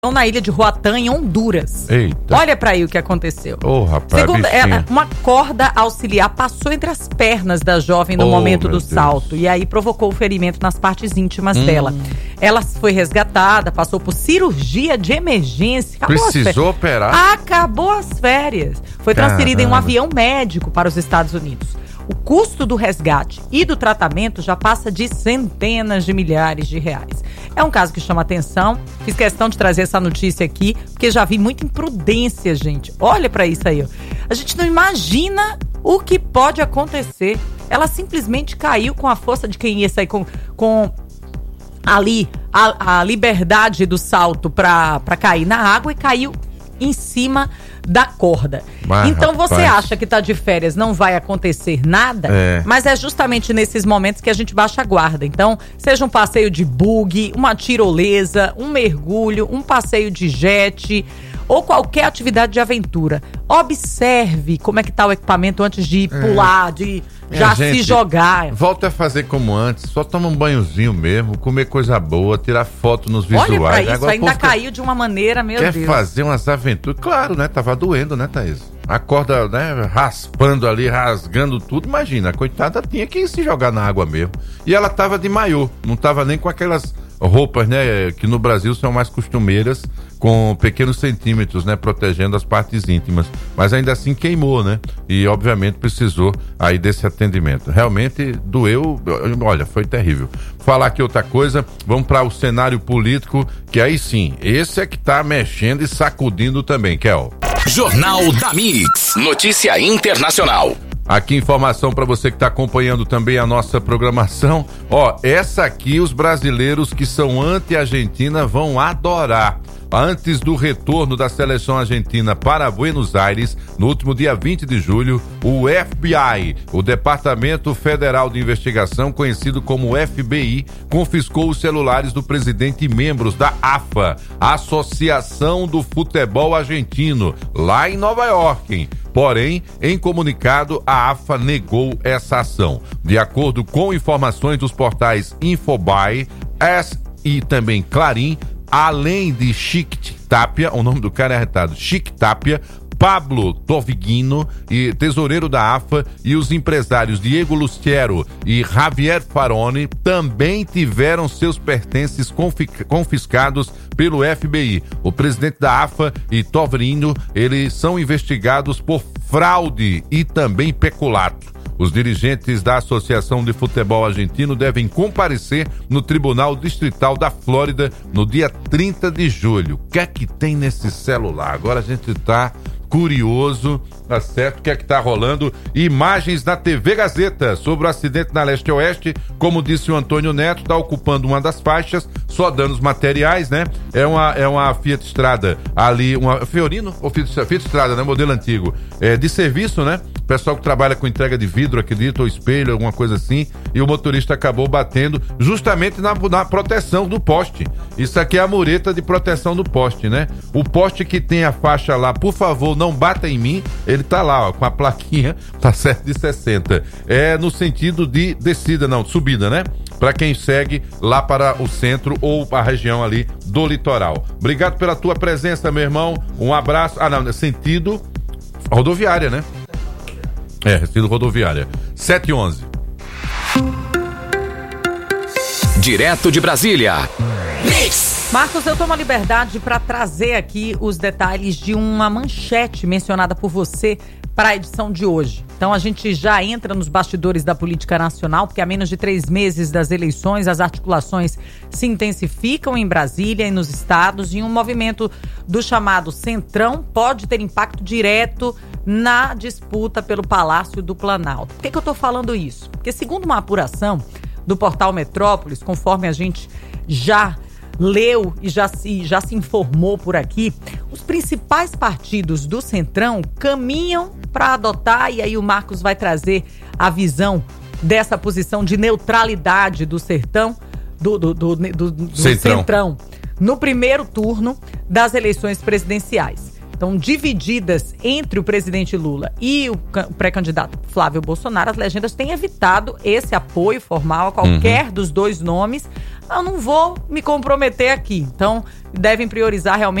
na ilha de Roatán, em Honduras. Eita. Olha pra aí o que aconteceu. Rapaz, Segundo ela, uma corda auxiliar passou entre as pernas da jovem no momento do salto. E aí provocou o ferimento nas partes íntimas dela. Ela foi resgatada, passou por cirurgia de emergência. Precisou operar? Acabou as férias. Foi transferida em um avião médico para os Estados Unidos. O custo do resgate e do tratamento já passa de centenas de milhares de reais. É um caso que chama atenção. Fiz questão de trazer essa notícia aqui, porque já vi muita imprudência, gente. Olha pra isso aí, ó. A gente não imagina o que pode acontecer. Ela simplesmente caiu com a força de quem ia sair com ali a liberdade do salto pra cair na água e caiu em cima da corda. Então você acha que tá de férias, não vai acontecer nada, mas é justamente nesses momentos que a gente baixa a guarda. Então, seja um passeio de buggy, uma tirolesa, um mergulho, um passeio de jet ou qualquer atividade de aventura. Observe como é que tá o equipamento antes de pular, de já se jogar. Volta a fazer como antes, só toma um banhozinho mesmo, comer coisa boa, tirar foto nos visuais. Olha pra isso, agora, ainda caiu de uma maneira, meu Deus. Quer fazer umas aventuras? Claro, né? Tava doendo, né, Thaís? A corda, né, raspando ali, rasgando tudo. Imagina, a coitada tinha que se jogar na água mesmo. E ela tava de maiô, não tava nem com aquelas roupas, né, que no Brasil são mais costumeiras, com pequenos centímetros, né, protegendo as partes íntimas. Mas ainda assim queimou, né? E obviamente precisou aí desse atendimento. Realmente doeu, olha, foi terrível. Falar aqui outra coisa, vamos para o cenário político, que aí sim, esse é que tá mexendo e sacudindo também, Kel. Jornal da Mix, notícia internacional. Aqui informação para você que está acompanhando também a nossa programação. Essa aqui os brasileiros que são anti-Argentina vão adorar. Antes do retorno da seleção argentina para Buenos Aires, no último dia 20 de julho, o FBI, o Departamento Federal de Investigação, conhecido como FBI, confiscou os celulares do presidente e membros da AFA, Associação do Futebol Argentino, lá em Nova York. Porém, em comunicado, a AFA negou essa ação. De acordo com informações dos portais Infobae, e também Clarim, além de Chic Tapia, o nome do cara é arretado, Chic Tapia, Pablo Toviguino, e tesoureiro da AFA, e os empresários Diego Lustiero e Javier Faroni também tiveram seus pertences confiscados pelo FBI. O presidente da AFA e Toviguino, eles são investigados por fraude e também peculato. Os dirigentes da Associação de Futebol Argentino devem comparecer no Tribunal Distrital da Flórida no dia 30 de julho. O que é que tem nesse celular? Agora a gente tá curioso, tá certo? O que é que tá rolando? Imagens na TV Gazeta sobre o acidente na Leste-Oeste. Como disse o Antônio Neto, tá ocupando uma das faixas, só danos materiais, né? É uma Fiat Strada ali, uma Fiorino ou Fiat Strada, né? Modelo antigo. De serviço, né? Pessoal que trabalha com entrega de vidro, acredito, ou espelho, alguma coisa assim, e o motorista acabou batendo justamente na proteção do poste. Isso aqui é a mureta de proteção do poste, né? O poste que tem a faixa lá, por favor, não bata em mim, ele tá lá, ó, com a plaquinha, tá certo, de 60. É no sentido de descida, não, subida, né? Para quem segue lá para o centro ou a região ali do litoral. Obrigado pela tua presença, meu irmão. Um abraço. Sentido rodoviária, né? Sentido rodoviária. 7h11. Direto de Brasília. Marcos, eu tomo a liberdade para trazer aqui os detalhes de uma manchete mencionada por você para a edição de hoje. Então a gente já entra nos bastidores da política nacional, porque há menos de 3 meses das eleições, as articulações se intensificam em Brasília e nos estados, e um movimento do chamado Centrão pode ter impacto direto na disputa pelo Palácio do Planalto. Por que eu estou falando isso? Porque segundo uma apuração do portal Metrópolis, conforme a gente já leu e já se informou por aqui, os principais partidos do Centrão caminham para adotar, e aí o Marcos vai trazer a visão dessa posição de neutralidade do sertão, do Centrão, no primeiro turno das eleições presidenciais. estão divididas entre o presidente Lula e o pré-candidato Flávio Bolsonaro, as legendas têm evitado esse apoio formal a qualquer dos dois nomes. Eu não vou me comprometer aqui. Então, devem priorizar realmente